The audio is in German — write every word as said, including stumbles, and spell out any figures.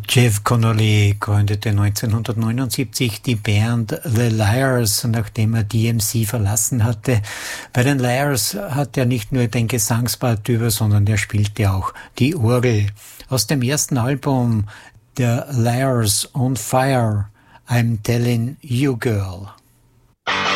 Jeff Connolly gründete neunzehnhundertneunundsiebzig die Band The Liars, nachdem er D M C verlassen hatte. Bei den Liars hat er nicht nur den Gesangspart über, sondern er spielte auch die Orgel. Aus dem ersten Album The Liars on Fire, I'm Telling You Girl.